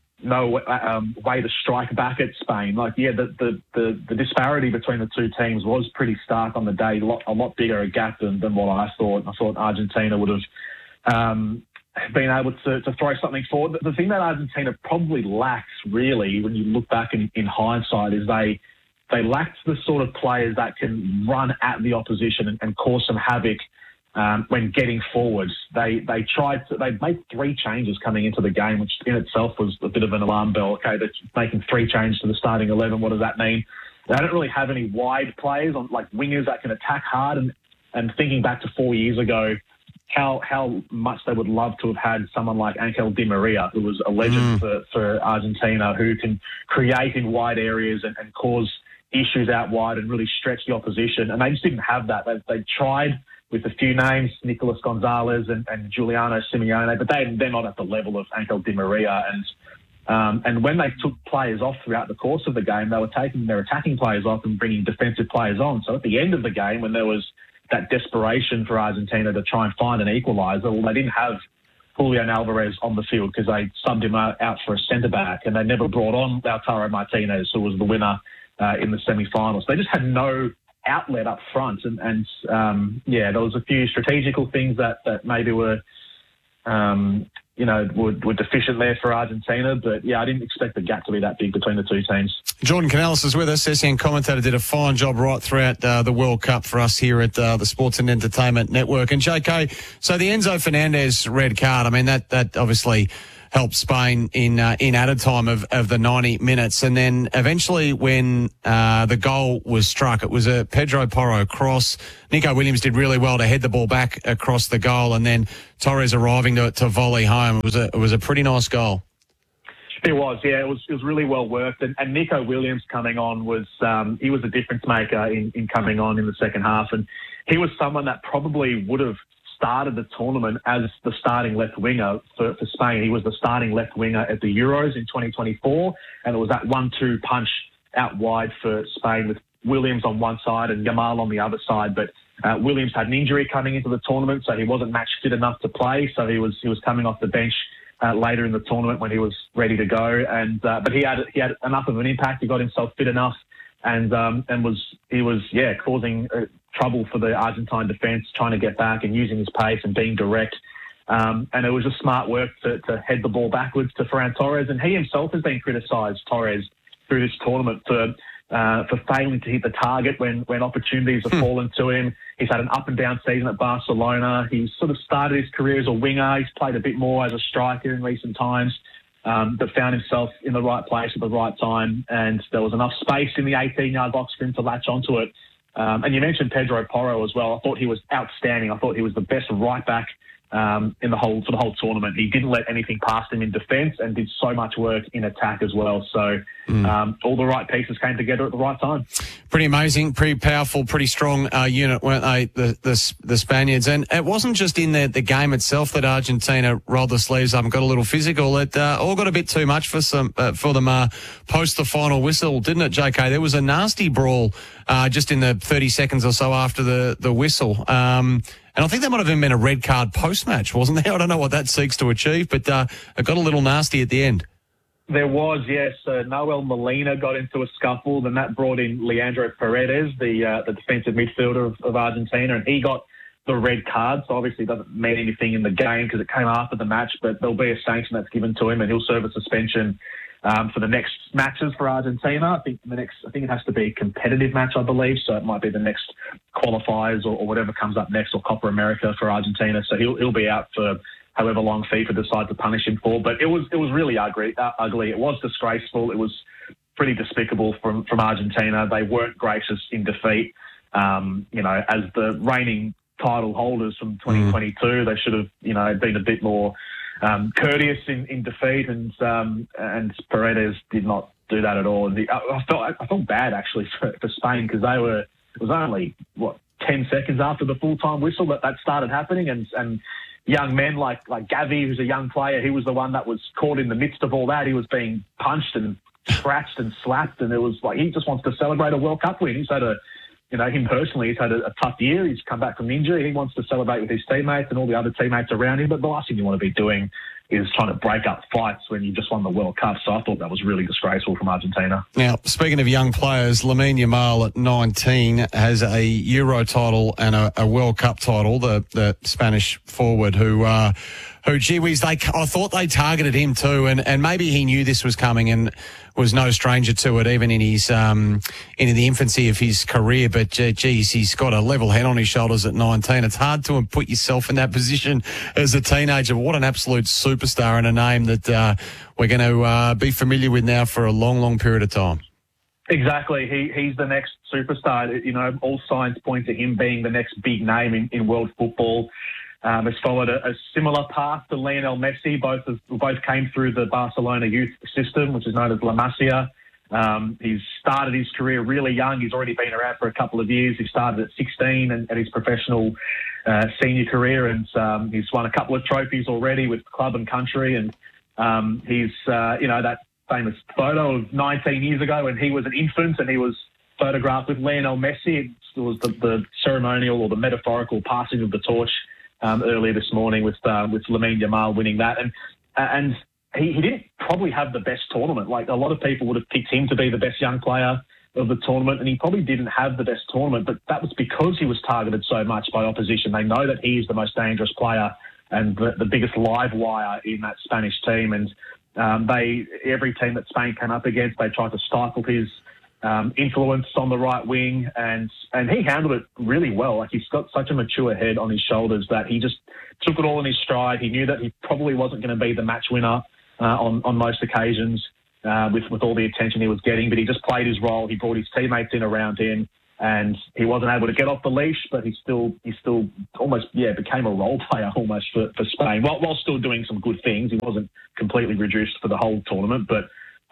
way to strike back at Spain. Like, yeah, the disparity between the two teams was pretty stark on the day, a lot bigger a gap than what I thought. I thought Argentina would have been able to throw something forward. The thing that Argentina probably lacks, really, when you look back in hindsight, is they lacked the sort of players that can run at the opposition and cause some havoc when getting forwards. They made 3 changes coming into the game, which in itself was a bit of an alarm bell. Okay, they're making 3 changes to the starting 11. What does that mean? They don't really have any wide players, like wingers that can attack hard. And thinking back to 4 years ago, how much they would love to have had someone like Angel Di Maria, who was a legend for Argentina, who can create in wide areas and cause issues out wide and really stretch the opposition. And they just didn't have that. They tried with a few names, Nicolas Gonzalez and Giuliano Simeone, but they're not at the level of Angel Di Maria. And when they took players off throughout the course of the game, they were taking their attacking players off and bringing defensive players on. So at the end of the game, when there was that desperation for Argentina to try and find an equaliser, well, they didn't have Julian Alvarez on the field because they subbed him out for a centre-back, and they never brought on Lautaro Martinez, who was the winner in the semi-finals. They just had no outlet up front, and there was a few strategical things that maybe were deficient there for Argentina, but I didn't expect the gap to be that big between the two teams. Jordan Canales is with us. SEN commentator, did a fine job right throughout the World Cup for us here at the Sports and Entertainment Network. And JK, so the Enzo Fernandez red card, I mean, that obviously helped Spain in added time of the 90 minutes. And then eventually when the goal was struck, it was a Pedro Porro cross. Nico Williams did really well to head the ball back across the goal, and then Torres arriving to volley home. It was a pretty nice goal. It was, yeah. It was really well worked. And Nico Williams coming on was he was a difference maker in coming on in the second half. And he was someone that probably would have started the tournament as the starting left winger for Spain. He was the starting left winger at the Euros in 2024, and it was that 1-2 punch out wide for Spain with Williams on one side and Yamal on the other side. But Williams had an injury coming into the tournament, so he wasn't match fit enough to play. So he was coming off the bench later in the tournament when he was ready to go. And but he had enough of an impact. He got himself fit enough, and was causing trouble for the Argentine defence, trying to get back and using his pace and being direct. And it was just smart work to head the ball backwards to Ferran Torres. And he himself has been criticised, Torres, through this tournament for failing to hit the target when opportunities have fallen to him. He's had an up and down season at Barcelona. He's sort of started his career as a winger. He's played a bit more as a striker in recent times, but found himself in the right place at the right time. And there was enough space in the 18-yard box for him to latch onto it. And you mentioned Pedro Porro as well. I thought he was outstanding. I thought he was the best right back for the whole tournament. He didn't let anything past him in defence and did so much work in attack as well. So all the right pieces came together at the right time. Pretty amazing, pretty powerful, pretty strong unit, weren't they, the Spaniards? And it wasn't just in the game itself that Argentina rolled the sleeves up and got a little physical. It all got a bit too much for them post the final whistle, didn't it, JK? There was a nasty brawl just in the 30 seconds or so after the whistle. And I think that might have even been a red card post-match, wasn't there? I don't know what that seeks to achieve, but it got a little nasty at the end. There was, yes. Noel Molina got into a scuffle, then that brought in Leandro Paredes, the defensive midfielder of Argentina, and he got the red card. So obviously it doesn't mean anything in the game because it came after the match, but there'll be a sanction that's given to him, and he'll serve a suspension for the next matches for Argentina. I think it has to be a competitive match, I believe. So it might be the next qualifiers or whatever comes up next, or Copa America for Argentina. So he'll be out for however long FIFA decides to punish him for. But it was really ugly. It was disgraceful. It was pretty despicable from Argentina. They weren't gracious in defeat. As the reigning title holders from 2022, they should have, been a bit more courteous in defeat, and Paredes did not do that at all. And I felt bad actually for Spain, because it was only 10 seconds after the full-time whistle that started happening, and young men like Gavi, who's a young player, he was the one that was caught in the midst of all that. He was being punched and scratched and slapped, and it was like he just wants to celebrate a World Cup win. He's had him personally, he's had a tough year. He's come back from injury. He wants to celebrate with his teammates and all the other teammates around him. But the last thing you want to be doing is trying to break up fights when you just won the World Cup. So I thought that was really disgraceful from Argentina. Now, speaking of young players, Lamine Yamal at 19 has a Euro title and a World Cup title, the Spanish forward who gee whiz, I thought they targeted him too, and maybe he knew this was coming and was no stranger to it, even in his in the infancy of his career. But geez, he's got a level head on his shoulders at 19. It's hard to put yourself in that position as a teenager. What an absolute superstar, and a name that we're going to be familiar with now for a long, long period of time. Exactly. He's the next superstar. All signs point to him being the next big name in world football. Has followed a similar path to Lionel Messi. Both came through the Barcelona youth system, which is known as La Masia. He's started his career really young. He's already been around for a couple of years. He started at 16 at his professional senior career, and he's won a couple of trophies already with club and country. And he's, that famous photo of 19 years ago when he was an infant and he was photographed with Lionel Messi. It was the ceremonial or the metaphorical passing of the torch earlier this morning with Lamine Yamal winning that. And he didn't probably have the best tournament. Like, a lot of people would have picked him to be the best young player of the tournament, and he probably didn't have the best tournament, but that was because he was targeted so much by opposition. They know that he is the most dangerous player and the biggest live wire in that Spanish team. And every team that Spain came up against, they tried to stifle his influence on the right wing, and he handled it really well. Like, he's got such a mature head on his shoulders that he just took it all in his stride. He knew that he probably wasn't going to be the match winner on most occasions with all the attention he was getting, but he just played his role. He brought his teammates in around him, and he wasn't able to get off the leash, but he still almost became a role player almost for Spain, while still doing some good things. He wasn't completely reduced for the whole tournament, but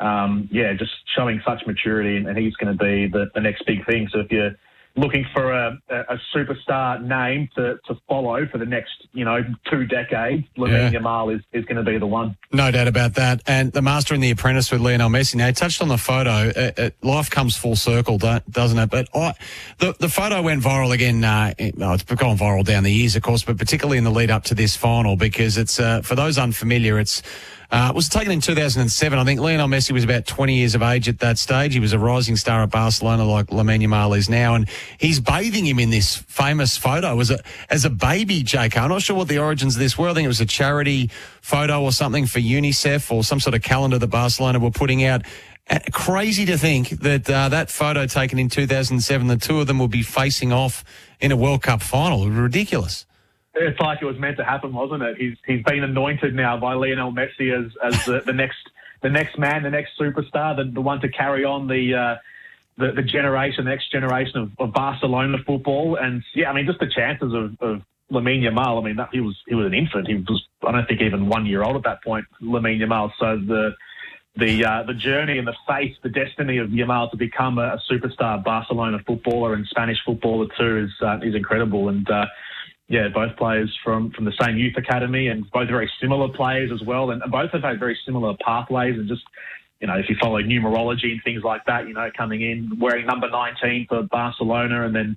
just showing such maturity, and he's going to be the next big thing. So if you're looking for a superstar name to follow for the next 2 decades, Lamine Yamal is going to be the one. No doubt about that. And the master and the apprentice with Lionel Messi. Now, he touched on the photo. Life comes full circle, doesn't it? But the photo went viral again. It's gone viral down the years, of course, but particularly in the lead up to this final, because it's for those unfamiliar, it was taken in 2007. I think Lionel Messi was about 20 years of age at that stage. He was a rising star at Barcelona like Lamine Yamal is now, and he's bathing him in this famous photo as a baby, JK. I'm not sure what the origins of this were. I think it was a charity photo or something for UNICEF or some sort of calendar that Barcelona were putting out. Crazy to think that that photo taken in 2007, the two of them will be facing off in a World Cup final. Ridiculous. It's like it was meant to happen, wasn't it? He's been anointed now by Lionel Messi as the next man, the next superstar, the one to carry on the next generation of Barcelona football. And just the chances of Lamine Yamal. He was an infant. He was, I don't think, even 1 year old at that point, Lamine Yamal. So the journey and the fate, the destiny of Yamal to become a superstar Barcelona footballer and Spanish footballer too is incredible. And both players from the same youth academy, and both very similar players as well. And both have had very similar pathways. And just, if you follow numerology and things like that, coming in wearing number 19 for Barcelona and then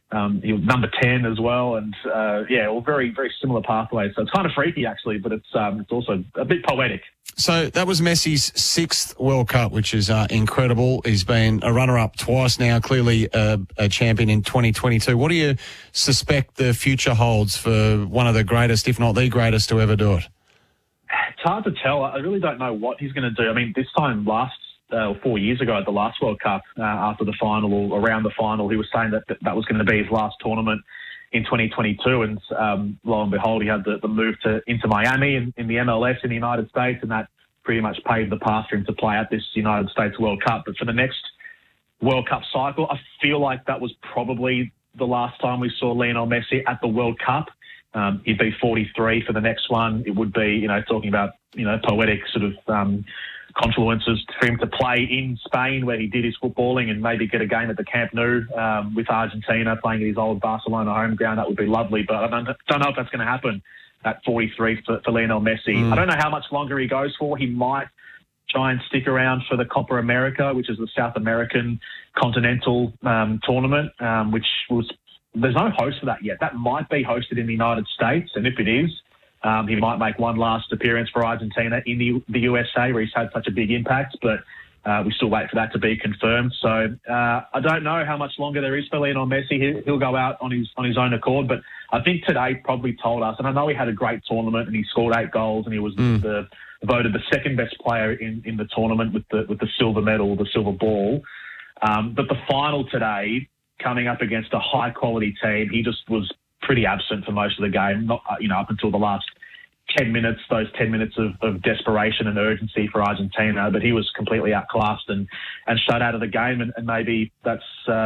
he was number 10 as well, and all very, very similar pathways. So it's kind of freaky, actually, but it's also a bit poetic. So that was Messi's 6th World Cup, which is incredible. He's been a runner-up twice now, clearly a champion in 2022. What do you suspect the future holds for one of the greatest, if not the greatest, to ever do it? It's hard to tell. I really don't know what he's going to do. I mean, this time 4 years ago at the last World Cup, after the final or around the final, he was saying that was going to be his last tournament in 2022, and lo and behold, he had the move into Miami in the MLS in the United States, and that pretty much paved the path for him to play at this United States World Cup. But for the next World Cup cycle, I feel like that was probably the last time we saw Lionel Messi at the World Cup. He'd be 43 for the next one. It would be, talking about, poetic sort of confluences for him to play in Spain where he did his footballing and maybe get a game at the Camp Nou with Argentina, playing at his old Barcelona home ground. That would be lovely, but I don't know if that's going to happen at 43 for Lionel Messi. I don't know how much longer he goes for. He might try and stick around for the Copa America, which is the South American continental tournament, which there's no host for that yet. That might be hosted in the United States, and if it is, he might make one last appearance for Argentina in the USA, where he's had such a big impact, but we still wait for that to be confirmed. So I don't know how much longer there is for Lionel Messi. He'll go out on his own accord, but I think today probably told us, and I know he had a great tournament and he scored 8 goals and he was voted the second best player in the tournament with the silver medal, the silver ball. But the final today, coming up against a high quality team, he just was pretty absent for most of the game, not up until the last 10 minutes, those 10 minutes of desperation and urgency for Argentina, but he was completely outclassed and shut out of the game, and maybe that's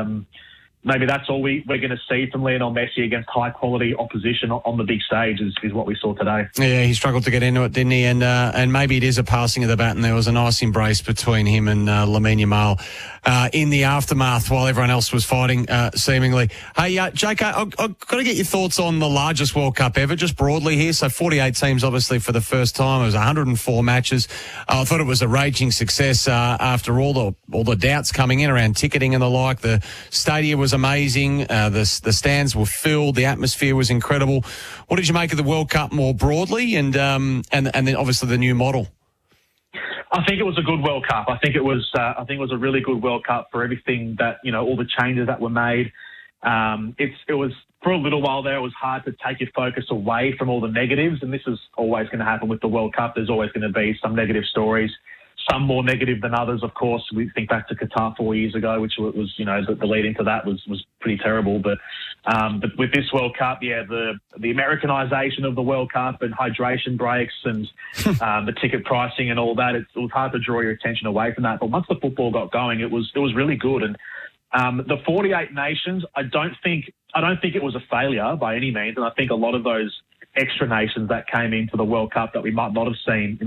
all we're going to see from Lionel Messi against high-quality opposition on the big stage is what we saw today. Yeah, he struggled to get into it, didn't he? And maybe it is a passing of the baton. There was a nice embrace between him and Lamine Yamal in the aftermath while everyone else was fighting, seemingly. Hey, JK, I've got to get your thoughts on the largest World Cup ever, just broadly here. So 48 teams, obviously, for the first time. It was 104 matches. I thought it was a raging success after all the doubts coming in around ticketing and the like. The stadium was amazing. The stands were filled. The atmosphere was incredible. What did you make of the World Cup more broadly, and then obviously the new model? I think it was a good World Cup. I think it was a really good World Cup for everything that, all the changes that were made. It was for a little while there, it was hard to take your focus away from all the negatives, and this is always going to happen with the World Cup. There's always going to be some negative stories, some more negative than others, of course. We think back to Qatar 4 years ago, which was, the lead into that was pretty terrible. But with this World Cup, the Americanization of the World Cup and hydration breaks and the ticket pricing and all that, it was hard to draw your attention away from that. But once the football got going, it was really good. And the 48 nations, I don't think it was a failure by any means. And I think a lot of those extra nations that came into the World Cup that we might not have seen